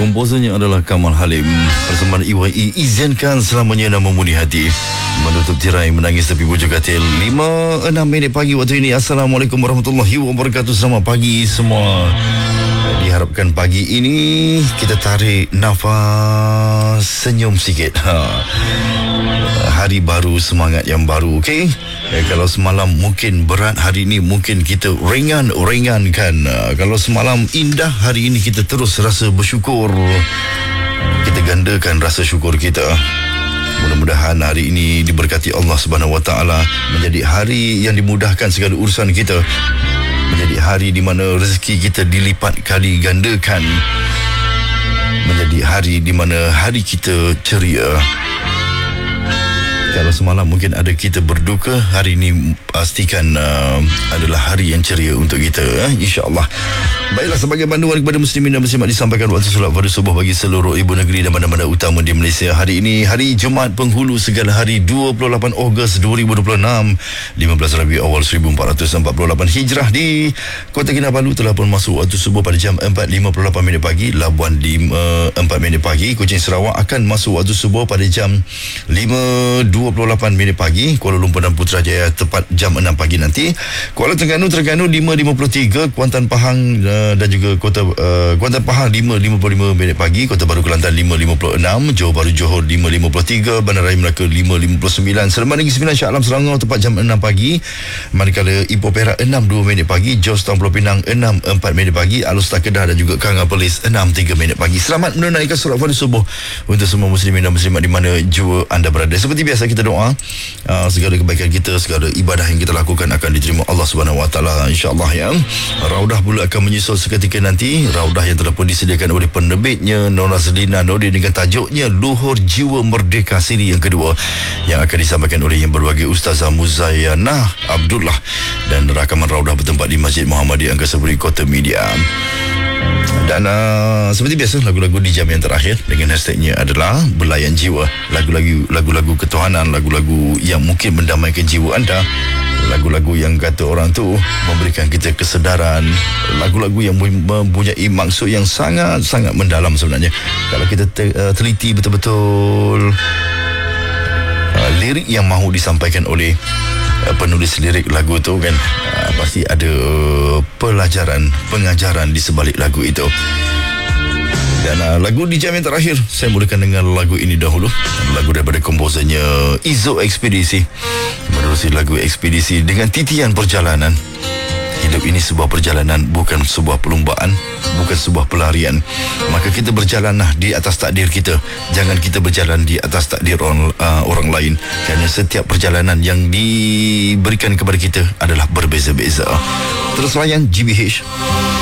Komposernya adalah Kamal Halim. Persembahan EYE izinkan selamanya dan memudi hati. Menutup tirai menangis tepi bujur katil. 5:06 pagi waktu ini. Assalamualaikum warahmatullahi wabarakatuh. Selamat pagi semua. Diharapkan pagi ini kita tarik nafas, senyum sikit. Hari baru, semangat yang baru, okey? Kalau semalam mungkin berat, hari ini mungkin kita ringankan. Kalau semalam indah, hari ini kita terus rasa bersyukur. Kita gandakan rasa syukur kita. Mudah-mudahan hari ini diberkati Allah Subhanahu Wa Taala, menjadi hari yang dimudahkan segala urusan kita, menjadi hari di mana rezeki kita dilipat kali gandakan, menjadi hari di mana hari kita ceria. Kalau semalam mungkin ada kita berduka, hari ini pastikan adalah hari yang ceria untuk kita, insya-Allah. Baiklah, sebagai panduan kepada muslimin dan muslimat, disampaikan waktu solat fardu subuh bagi seluruh ibu negeri dan bandar-bandar utama di Malaysia. Hari ini hari Jumaat Penghulu Segala Hari, 28 Ogos 2026, 15 Rabiul Awal 1448 Hijrah. Di Kota Kinabalu telah pun masuk waktu subuh pada jam 4.58 pagi. Labuan 4 pagi. Kuching Sarawak akan masuk waktu subuh pada jam 5.28 pagi. Kuala Lumpur dan Putrajaya tepat jam 6 pagi nanti. Kuala Terengganu 5.53. Kuantan Pahang dan juga Kuantan Pahang 5.55 pagi. Kota Baru Kelantan 5.56. Johor Bahru Johor 5.53. Bandaraya Melaka 5.59. Seremban Negeri Sembilan Shah Alam Selangor tepat jam 6 pagi. Manakala Ipoh Perak 6.2 pagi. Jos Pulau Pinang 6.4 pagi. Alor Kedah dan juga Kanga Perlis 6.3 pagi. Selamat menunaikan solat fardu subuh untuk semua muslimin dan muslimat di mana jua anda berada. Seperti biasa kita doa segala kebaikan kita, segala ibadah yang kita lakukan akan diterima Allah Subhanahu Wa Taala, insya-Allah, ya. Raudah pula akan menyusul seketika nanti. Raudah yang telah pun disediakan oleh penerbitnya Nora Selina Nordin dengan tajuknya Luhur Jiwa Merdeka siri yang kedua, yang akan disampaikan oleh yang berbahagia Ustazah Muzayyanah Abdullah, dan rakaman raudah bertempat di Masjid Muhammadiyah Angkasa Puri Kota Media. Dan seperti biasa, lagu-lagu di jam yang terakhir dengan hashtagnya adalah Belayan Jiwa. Lagu-lagu ketuhanan, lagu-lagu yang mungkin mendamaikan jiwa anda, lagu-lagu yang kata orang tu memberikan kita kesedaran, lagu-lagu yang mempunyai maksud yang sangat-sangat mendalam sebenarnya. Kalau kita teliti betul-betul lirik yang mahu disampaikan oleh penulis lirik lagu tu kan, pasti ada pengajaran di sebalik lagu itu. Dan lagu di jam yang terakhir saya mulakan dengan lagu ini dahulu. Lagu daripada komposernya Izo Ekspedisi. Menerusi lagu Ekspedisi dengan titian perjalanan. Hidup ini sebuah perjalanan, bukan sebuah perlombaan, bukan sebuah pelarian. Maka kita berjalanlah di atas takdir kita. Jangan kita berjalan di atas takdir orang lain. Kerana setiap perjalanan yang diberikan kepada kita adalah berbeza-beza. Terus layan GBH.